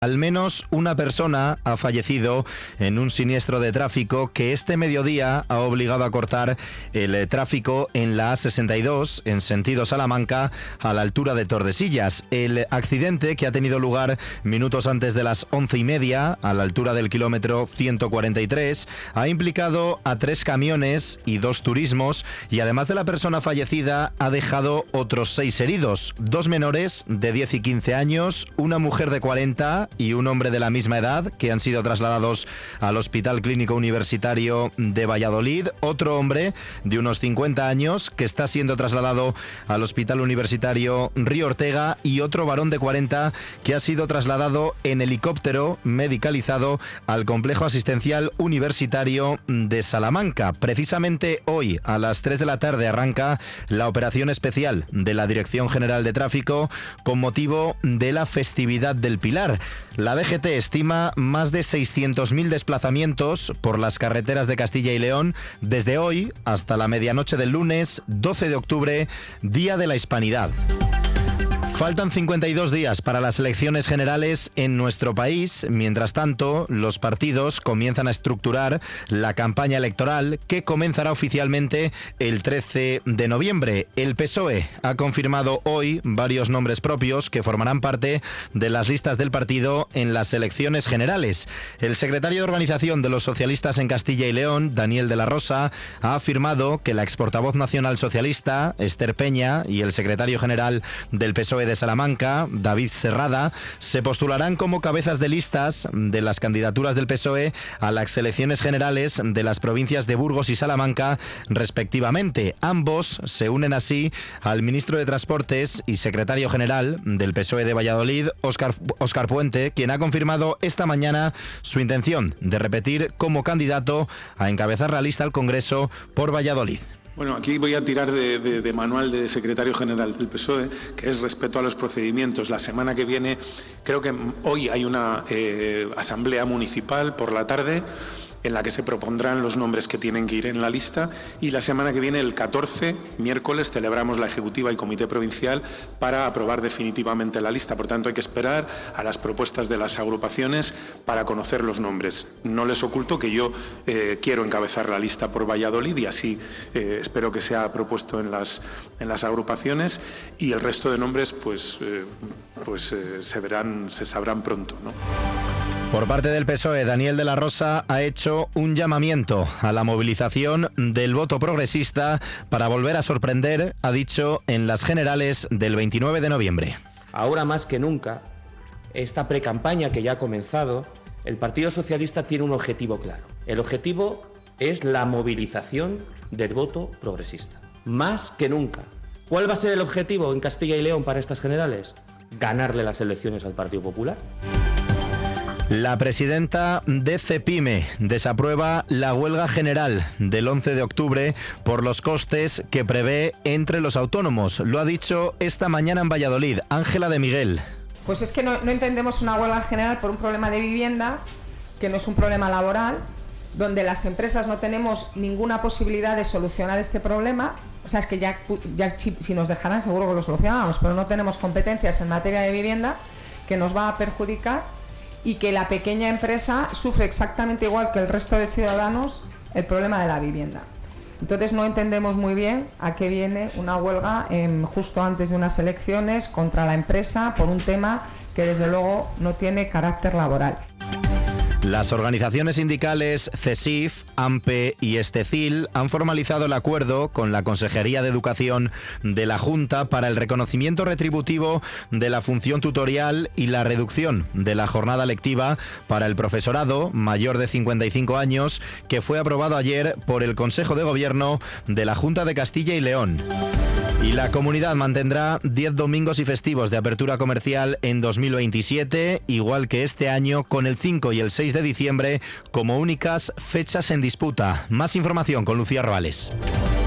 Al menos una persona ha fallecido en un siniestro de tráfico que este mediodía ha obligado a cortar el tráfico en la A62 en sentido Salamanca a la altura de Tordesillas. El accidente, que ha tenido lugar minutos antes de las 11:30 a la altura del kilómetro 143, ha implicado a 3 camiones y 2 turismos y además de la persona fallecida ha dejado otros 6 heridos, 2 menores de 10 y 15 años, una mujer de 40 y un hombre de la misma edad que han sido trasladados al Hospital Clínico Universitario de Valladolid, otro hombre de unos 50 años que está siendo trasladado al Hospital Universitario Río Ortega y otro varón de 40 que ha sido trasladado en helicóptero medicalizado al Complejo Asistencial Universitario de Salamanca. Precisamente hoy a las 3 de la tarde arranca la operación especial de la Dirección General de Tráfico con motivo de la festividad del Pilar. La DGT estima más de 600.000 desplazamientos por las carreteras de Castilla y León desde hoy hasta la medianoche del lunes 12 de octubre, Día de la Hispanidad. Faltan 52 días para las elecciones generales en nuestro país. Mientras tanto, los partidos comienzan a estructurar la campaña electoral que comenzará oficialmente el 13 de noviembre. El PSOE ha confirmado hoy varios nombres propios que formarán parte de las listas del partido en las elecciones generales. El secretario de Organización de los Socialistas en Castilla y León, Daniel de la Rosa, ha afirmado que la exportavoz nacional socialista, Esther Peña, y el secretario general del PSOE de Salamanca, David Serrada, se postularán como cabezas de listas de las candidaturas del PSOE a las elecciones generales de las provincias de Burgos y Salamanca, respectivamente. Ambos se unen así al ministro de Transportes y secretario general del PSOE de Valladolid, Óscar Puente, quien ha confirmado esta mañana su intención de repetir como candidato a encabezar la lista al Congreso por Valladolid. Bueno, aquí voy a tirar de manual de secretario general del PSOE, que es respeto a los procedimientos. La semana que viene, creo que hoy hay una asamblea municipal por la tarde en la que se propondrán los nombres que tienen que ir en la lista, y la semana que viene, el 14, miércoles, celebramos la Ejecutiva y Comité Provincial para aprobar definitivamente la lista. Por tanto, hay que esperar a las propuestas de las agrupaciones para conocer los nombres. No les oculto que yo quiero encabezar la lista por Valladolid y así espero que sea propuesto en las agrupaciones, y el resto de nombres se sabrán pronto, ¿no? Por parte del PSOE, Daniel de la Rosa ha hecho un llamamiento a la movilización del voto progresista para volver a sorprender, ha dicho, en las generales del 29 de noviembre. Ahora más que nunca, esta precampaña que ya ha comenzado, el Partido Socialista tiene un objetivo claro. El objetivo es la movilización del voto progresista. Más que nunca. ¿Cuál va a ser el objetivo en Castilla y León para estas generales? Ganarle las elecciones al Partido Popular. La presidenta de CEPIME desaprueba la huelga general del 11 de octubre por los costes que prevé entre los autónomos. Lo ha dicho esta mañana en Valladolid. Ángela de Miguel. Pues es que no entendemos una huelga general por un problema de vivienda, que no es un problema laboral, donde las empresas no tenemos ninguna posibilidad de solucionar este problema. O sea, es que ya si nos dejaran seguro que lo solucionamos, pero no tenemos competencias en materia de vivienda, que nos va a perjudicar, y que la pequeña empresa sufre exactamente igual que el resto de ciudadanos el problema de la vivienda. Entonces no entendemos muy bien a qué viene una huelga justo antes de unas elecciones contra la empresa por un tema que desde luego no tiene carácter laboral. Las organizaciones sindicales CESIF, AMPE y Estecil han formalizado el acuerdo con la Consejería de Educación de la Junta para el reconocimiento retributivo de la función tutorial y la reducción de la jornada lectiva para el profesorado mayor de 55 años, que fue aprobado ayer por el Consejo de Gobierno de la Junta de Castilla y León. Y la comunidad mantendrá 10 domingos y festivos de apertura comercial en 2027, igual que este año, con el 5 y el 6 de diciembre como únicas fechas en disputa. Más información con Lucía Rivales.